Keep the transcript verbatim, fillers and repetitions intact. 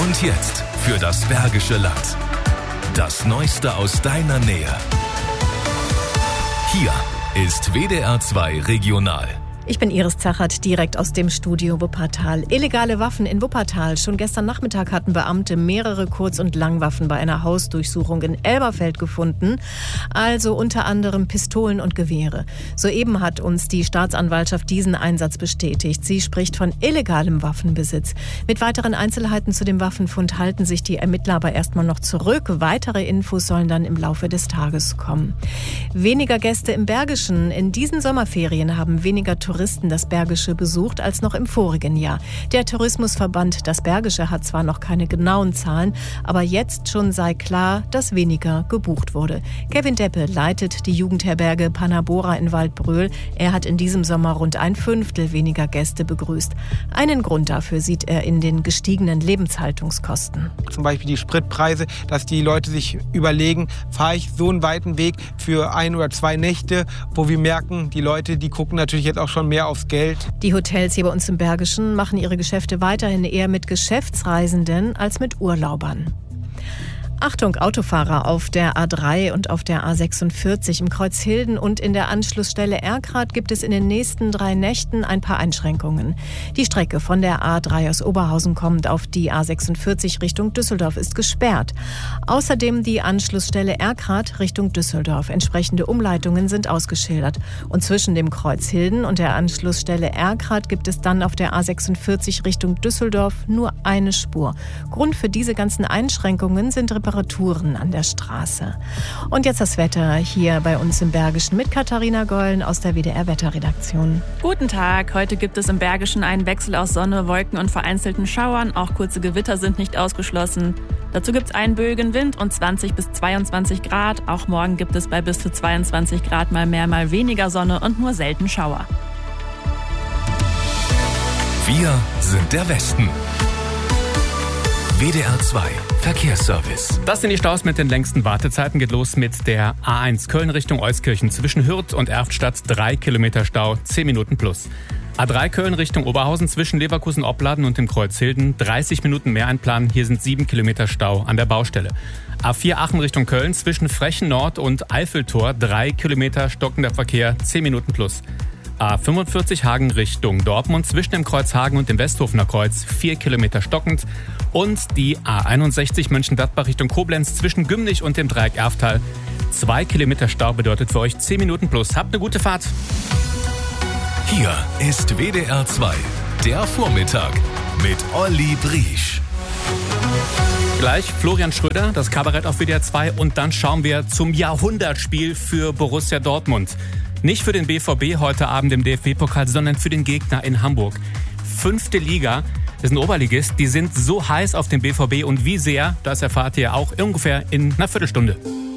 Und jetzt für das Bergische Land. Das Neueste aus deiner Nähe. Hier ist W D R zwei Regional. Ich bin Iris Zachert, direkt aus dem Studio Wuppertal. Illegale Waffen in Wuppertal. Schon gestern Nachmittag hatten Beamte mehrere Kurz- und Langwaffen bei einer Hausdurchsuchung in Elberfeld gefunden. Also unter anderem Pistolen und Gewehre. Soeben hat uns die Staatsanwaltschaft diesen Einsatz bestätigt. Sie spricht von illegalem Waffenbesitz. Mit weiteren Einzelheiten zu dem Waffenfund halten sich die Ermittler aber erstmal noch zurück. Weitere Infos sollen dann im Laufe des Tages kommen. Weniger Gäste im Bergischen. In diesen Sommerferien haben weniger Touristen das Bergische besucht als noch im vorigen Jahr. Der Tourismusverband Das Bergische hat zwar noch keine genauen Zahlen, aber jetzt schon sei klar, dass weniger gebucht wurde. Kevin Deppe leitet die Jugendherberge Panabora in Waldbröl. Er hat in diesem Sommer rund ein Fünftel weniger Gäste begrüßt. Einen Grund dafür sieht er in den gestiegenen Lebenshaltungskosten. Zum Beispiel die Spritpreise, dass die Leute sich überlegen, fahre ich so einen weiten Weg für ein oder zwei Nächte, wo wir merken, die Leute, die gucken natürlich jetzt auch schon mehr aufs Geld. Die Hotels hier bei uns im Bergischen machen ihre Geschäfte weiterhin eher mit Geschäftsreisenden als mit Urlaubern. Achtung, Autofahrer auf der A drei und auf der A sechsundvierzig im Kreuzhilden und in der Anschlussstelle Erkrath gibt es in den nächsten drei Nächten ein paar Einschränkungen. Die Strecke von der A drei aus Oberhausen kommend auf die A sechsundvierzig Richtung Düsseldorf ist gesperrt. Außerdem die Anschlussstelle Erkrath Richtung Düsseldorf. Entsprechende Umleitungen sind ausgeschildert. Und zwischen dem Kreuzhilden und der Anschlussstelle Erkrath gibt es dann auf der A sechsundvierzig Richtung Düsseldorf nur eine Spur. Grund für diese ganzen Einschränkungen sind Reparaturen Temperaturen an der Straße. Und jetzt das Wetter hier bei uns im Bergischen mit Katharina Gollen aus der W D R-Wetterredaktion. Guten Tag. Heute gibt es im Bergischen einen Wechsel aus Sonne, Wolken und vereinzelten Schauern. Auch kurze Gewitter sind nicht ausgeschlossen. Dazu gibt es einen böigen Wind und zwanzig bis zweiundzwanzig Grad. Auch morgen gibt es bei bis zu zweiundzwanzig Grad mal mehr, mal weniger Sonne und nur selten Schauer. Wir sind der Westen. W D R zwei Verkehrsservice. Das sind die Staus mit den längsten Wartezeiten. Geht los mit der A eins Köln Richtung Euskirchen. Zwischen Hürth und Erftstadt drei Kilometer Stau, zehn Minuten plus. A drei Köln Richtung Oberhausen zwischen Leverkusen-Opladen und dem Kreuzhilden. dreißig Minuten mehr einplanen. Hier sind sieben Kilometer Stau an der Baustelle. A vier Aachen Richtung Köln zwischen Frechen Nord und Eiffeltor. drei Kilometer stockender Verkehr, zehn Minuten plus. A fünfundvierzig Hagen Richtung Dortmund zwischen dem Kreuz Hagen und dem Westhofener Kreuz vier Kilometer stockend. Und die A einundsechzig Mönchengladbach Richtung Koblenz zwischen Gümnich und dem Dreieck Erftal. zwei Kilometer Stau bedeutet für euch zehn Minuten plus. Habt eine gute Fahrt. Hier ist W D R zwei, der Vormittag mit Olli Briesch. Gleich Florian Schröder, das Kabarett auf W D R zwei und dann schauen wir zum Jahrhundertspiel für Borussia Dortmund. Nicht für den B V B heute Abend im D F B-Pokal, sondern für den Gegner in Hamburg. Fünfte Liga, das ist ein Oberligist, die sind so heiß auf den B V B und wie sehr, das erfahrt ihr auch ungefähr in einer Viertelstunde.